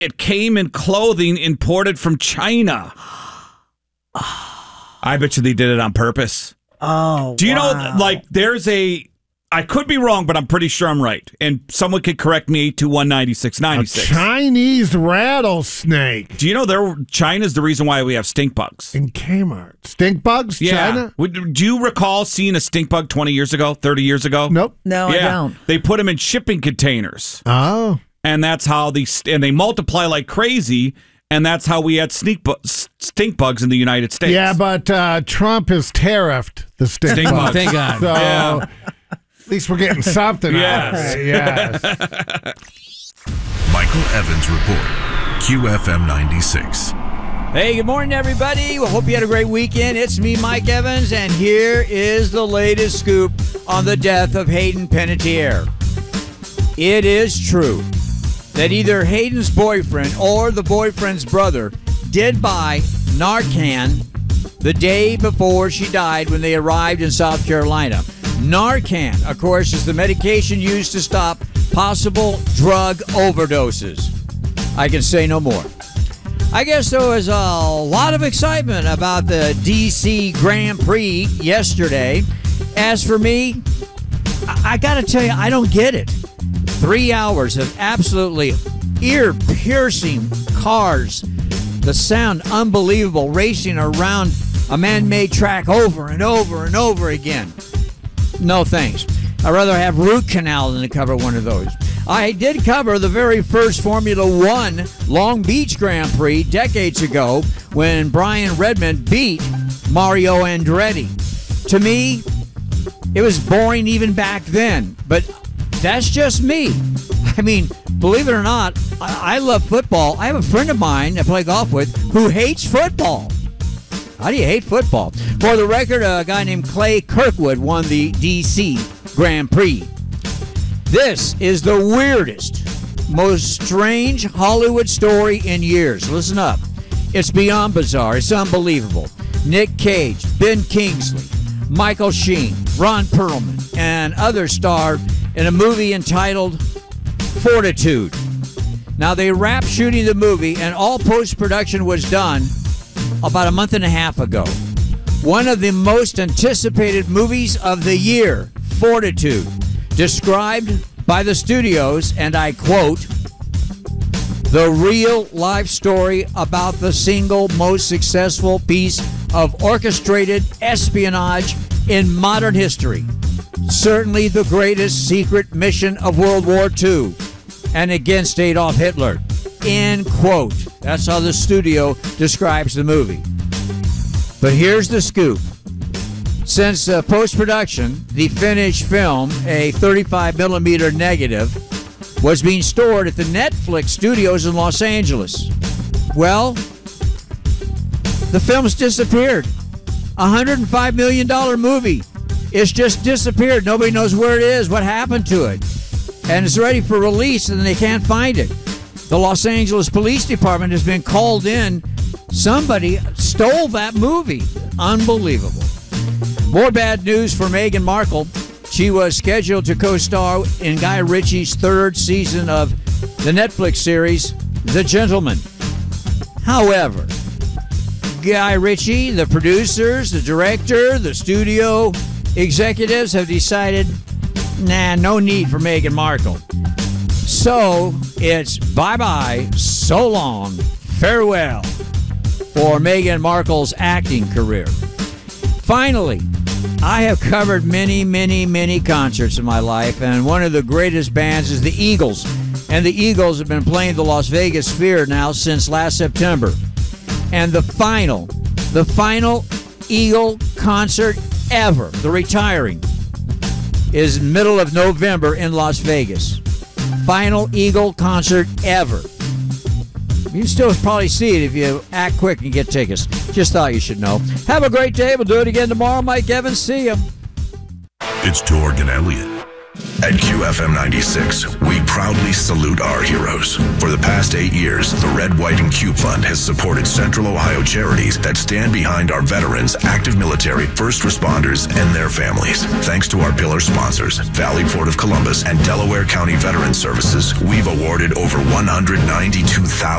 it came in clothing imported from China. I bet you they did it on purpose. Oh, do you know, like, there's I could be wrong, but I'm pretty sure I'm right. And someone could correct me, 821-9696. A Chinese rattlesnake. Do you know China's the reason why we have stink bugs? In Kmart. Stink bugs? Yeah. China? Do you recall seeing a stink bug 20 years ago, 30 years ago? Nope. No, I don't. They put them in shipping containers. Oh. And that's how and they multiply like crazy. And that's how we had stink bugs in the United States. Yeah, but Trump has tariffed the stink bugs. Thank God. So yeah. At least we're getting something out of it. Yes. Michael Evans Report, QFM 96. Hey, good morning, everybody. We hope you had a great weekend. It's me, Mike Evans, and here is the latest scoop on the death of Hayden Panettiere. It is true that either Hayden's boyfriend or the boyfriend's brother did buy Narcan the day before she died when they arrived in South Carolina. Narcan, of course, is the medication used to stop possible drug overdoses. I can say no more. I guess there was a lot of excitement about the D.C. Grand Prix yesterday. As for me, I got to tell you, I don't get it. 3 hours of absolutely ear-piercing cars. The sound unbelievable, racing around a man-made track over and over and over again. No thanks. I'd rather have root canal than to cover one of those. I did cover the very first Formula One Long Beach Grand Prix decades ago when Brian Redmond beat Mario Andretti. To me, it was boring even back then, but that's just me. I mean, believe it or not, I love football. I have a friend of mine I play golf with who hates football. How do you hate football? For the record, a guy named Clay Kirkwood won the D.C. Grand Prix. This is the weirdest, most strange Hollywood story in years. Listen up. It's beyond bizarre. It's unbelievable. Nick Cage, Ben Kingsley, Michael Sheen, Ron Perlman, and others starred in a movie entitled Fortitude. Now, they wrapped shooting the movie, and all post-production was done about a month and a half ago. One of the most anticipated movies of the year, Fortitude, described by the studios, and I quote, the real life story about the single most successful piece of orchestrated espionage in modern history. Certainly the greatest secret mission of World War II and against Adolf Hitler. End quote. That's how the studio describes the movie. But here's the scoop. Since post-production, the finished film, a 35mm negative, was being stored at the Netflix studios in Los Angeles. Well, the film's disappeared. $105 million movie. It's just disappeared. Nobody knows where it is, what happened to it. And it's ready for release, and they can't find it. The Los Angeles Police Department has been called in. Somebody stole that movie. Unbelievable. More bad news for Meghan Markle. She was scheduled to co-star in Guy Ritchie's third season of the Netflix series, The Gentleman. However, Guy Ritchie, the producers, the director, the studio executives have decided, no need for Meghan Markle. So it's bye-bye, so long, farewell for Meghan Markle's acting career. Finally, I have covered many, many, many concerts in my life, and one of the greatest bands is the Eagles. And the Eagles have been playing the Las Vegas Sphere now since last September. And the final Eagle concert ever, the retiring, is middle of November in Las Vegas. Final Eagle concert ever. You can still probably see it if you act quick and get tickets. Just thought you should know. Have a great day. We'll do it again tomorrow. Mike Evans, see you. It's Torg and Elliott. At QFM 96, we proudly salute our heroes. For the past 8 years, the Red, White, and Cube Fund has supported Central Ohio charities that stand behind our veterans, active military, first responders, and their families. Thanks to our pillar sponsors, Valley Port of Columbus and Delaware County Veterans Services, we've awarded over $192,000